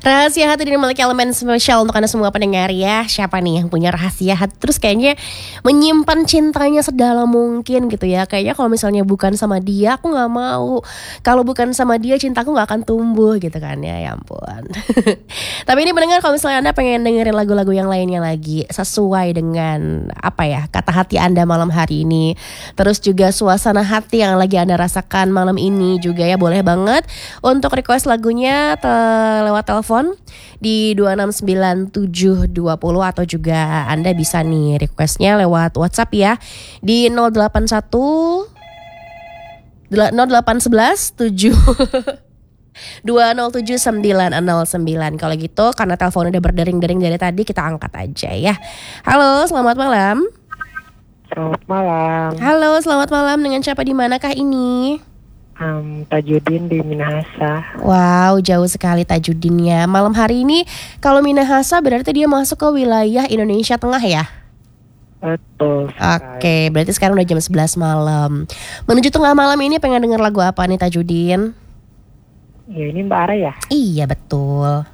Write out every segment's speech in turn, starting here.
Rahasia hati dan memiliki elemen spesial untuk Anda semua pendengar ya. Siapa nih yang punya rahasia hati terus kayaknya menyimpan cintanya sedalam mungkin gitu ya. Kayaknya kalau misalnya bukan sama dia aku gak mau. Kalau bukan sama dia cintaku gak akan tumbuh gitu kan ya. Ya ampun. Tapi ini pendengar, kalau misalnya Anda pengen dengerin lagu-lagu yang lainnya lagi sesuai dengan apa ya, kata hati Anda malam hari ini, terus juga suasana hati yang lagi Anda rasakan malam ini juga ya, boleh banget untuk request lagunya lewat telepon di 2697720 atau juga Anda bisa nih requestnya lewat WhatsApp ya di 081 0811 7 2079009. Kalau gitu karena telepon udah berdering-dering dari tadi, kita angkat aja ya. Halo, selamat malam. Selamat malam. Halo, selamat malam. Dengan siapa di manakah ini? Tajudin di Minahasa. Wow, jauh sekali Tajudin ya. Malam hari ini kalau Minahasa berarti dia masuk ke wilayah Indonesia Tengah ya? Betul. Oke, berarti sekarang udah jam 11 malam. Menuju tengah malam ini pengen denger lagu apa nih Tajudin? Ya ini Mbak Ara ya? Iya betul.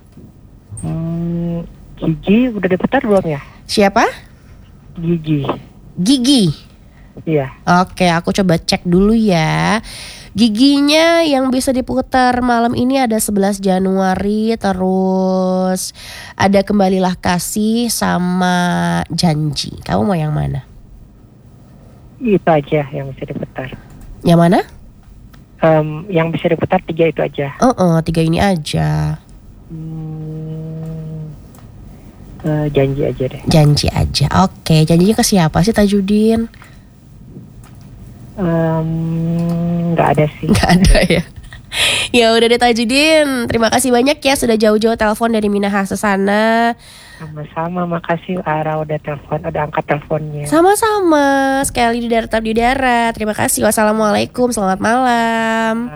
Gigi udah diputar belum ya? Siapa? Gigi. Iya. Oke, aku coba cek dulu ya. Giginya yang bisa diputar malam ini ada 11 Januari, terus ada Kembalilah Kasih sama Janji. Kamu mau yang mana? Itu aja yang bisa diputar. Yang mana? Yang bisa diputar 3 itu aja. 3 ini aja. Janji aja deh. Janji aja. Oke, janjinya ke siapa sih Tajudin? Nggak ada sih. Nggak ada ya. Ya udah deh Tajudin, terima kasih banyak ya sudah jauh-jauh telepon dari Minahasa sana. Sama-sama, makasih Ara udah angkat teleponnya. Sama-sama, sekali di darat di darat. Terima kasih. Wassalamualaikum, selamat malam.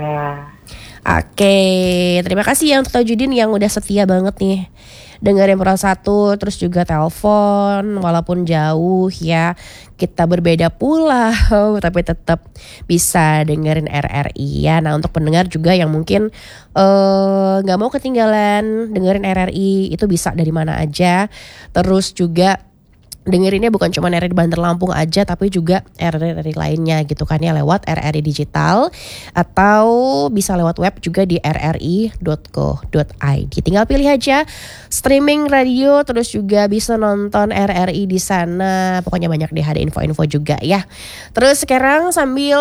Oke, terima kasih ya untuk Tajudin yang udah setia banget nih dengerin Pro 1, terus juga telepon walaupun jauh ya, kita berbeda pulau tapi tetap bisa dengerin RRI ya. Nah untuk pendengar juga yang mungkin gak mau ketinggalan dengerin RRI, itu bisa dari mana aja. Terus juga dengerinnya bukan cuma RRI Banter Lampung aja, tapi juga RRI lainnya gitu kan ya, lewat RRI Digital atau bisa lewat web juga di rri.co.id. Tinggal pilih aja streaming radio, terus juga bisa nonton RRI di sana. Pokoknya banyak deh, ada info-info juga ya. Terus sekarang sambil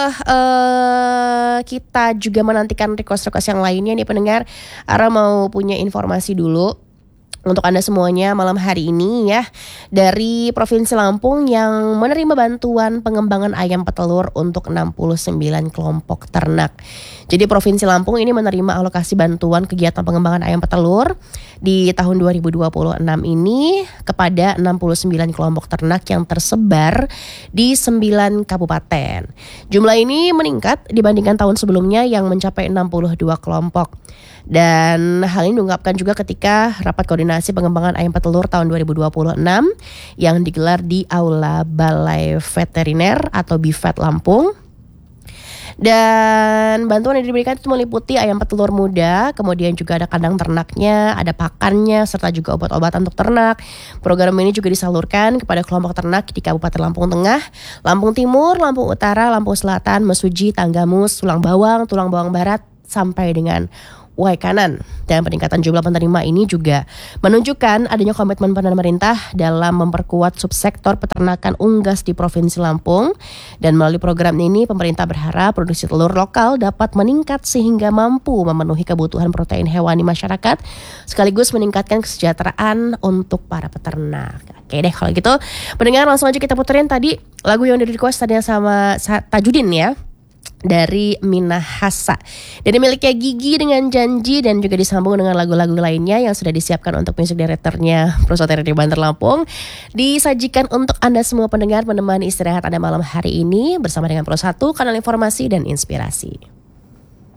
kita juga menantikan request-request yang lainnya nih pendengar, Ara mau punya informasi dulu untuk Anda semuanya malam hari ini ya, dari Provinsi Lampung yang menerima bantuan pengembangan ayam petelur untuk 69 kelompok ternak. Jadi Provinsi Lampung ini menerima alokasi bantuan kegiatan pengembangan ayam petelur di tahun 2026 ini kepada 69 kelompok ternak yang tersebar di 9 kabupaten. Jumlah ini meningkat dibandingkan tahun sebelumnya yang mencapai 62 kelompok. Dan hal ini diungkapkan juga ketika rapat koordinasi pengembangan ayam petelur tahun 2026 yang digelar di Aula Balai Veteriner atau BIVET Lampung. Dan bantuan yang diberikan itu meliputi ayam petelur muda, kemudian juga ada kandang ternaknya, ada pakannya, serta juga obat-obatan untuk ternak. Program ini juga disalurkan kepada kelompok ternak di Kabupaten Lampung Tengah, Lampung Timur, Lampung Utara, Lampung Selatan, Mesuji, Tanggamus, Tulang Bawang Barat, sampai dengan Wai Kanan. Dan peningkatan jumlah penerima ini juga menunjukkan adanya komitmen pemerintah dalam memperkuat subsektor peternakan unggas di Provinsi Lampung. Dan melalui program ini pemerintah berharap produksi telur lokal dapat meningkat sehingga mampu memenuhi kebutuhan protein hewani masyarakat sekaligus meningkatkan kesejahteraan untuk para peternak. Oke deh, kalau gitu pendengar langsung aja kita puterin tadi lagu yang di-request tadinya sama Tajudin ya, dari Minahasa, dan dimiliki Gigi dengan Janji, dan juga disambung dengan lagu-lagu lainnya yang sudah disiapkan untuk music directornya Prosoteri di Banter Lampung, disajikan untuk Anda semua pendengar menemani istirahat Anda malam hari ini bersama dengan Pro 1, kanal informasi dan inspirasi.